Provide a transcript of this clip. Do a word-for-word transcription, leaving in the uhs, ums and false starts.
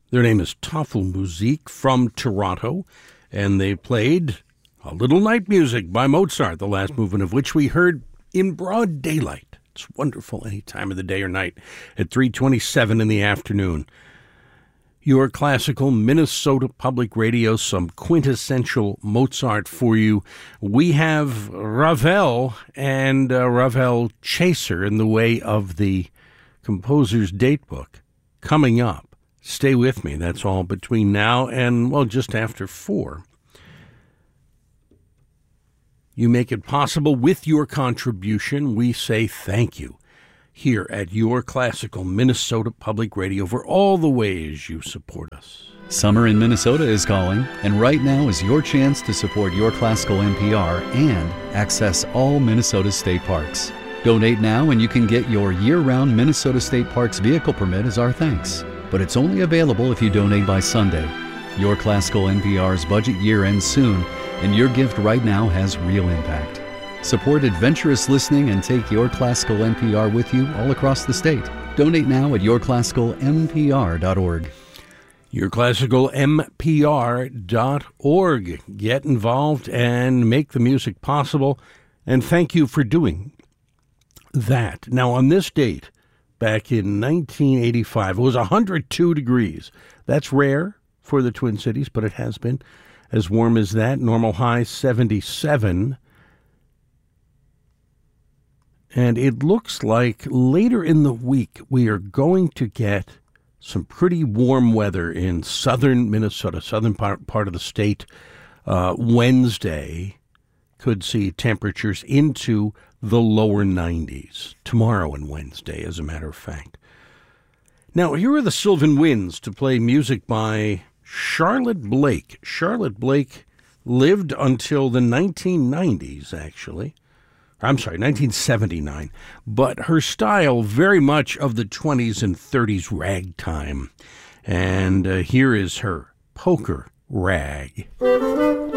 Their name is Tafelmusik from Toronto, and they played A Little Night Music by Mozart, the last movement of which we heard in broad daylight. It's wonderful any time of the day or night at three twenty-seven in the afternoon. Your classical Minnesota Public Radio, some quintessential Mozart for you. We have Ravel and uh, Ravel Chaser in the way of the composer's datebook coming up. Stay with me. That's all between now and, well, just after four. You make it possible with your contribution. We say thank you here at Your Classical Minnesota Public Radio for all the ways you support us. Summer in Minnesota is calling, and right now is your chance to support Your Classical N P R and access all Minnesota state parks. Donate now and you can get your year-round Minnesota State Parks vehicle permit as our thanks. But it's only available if you donate by Sunday. Your Classical N P R's budget year ends soon, and your gift right now has real impact. Support adventurous listening and take Your Classical N P R with you all across the state. Donate now at your classical m p r dot org. your classical m p r dot org. Get involved and make the music possible, and thank you for doing that. Now, on this date, back in nineteen eighty-five, it was one hundred two degrees. That's rare for the Twin Cities, but it has been as warm as that. Normal high seventy-seven. And it looks like later in the week we are going to get some pretty warm weather in southern Minnesota, southern part, part of the state. Uh, Wednesday could see temperatures into the lower nineties. Tomorrow and Wednesday, as a matter of fact. Now, here are the Sylvan Winds to play music by Charlotte Blake. Charlotte Blake lived until the nineteen nineties, actually. I'm sorry, nineteen seventy-nine, but her style very much of the twenties and thirties ragtime. And uh, here is her Poker Rag.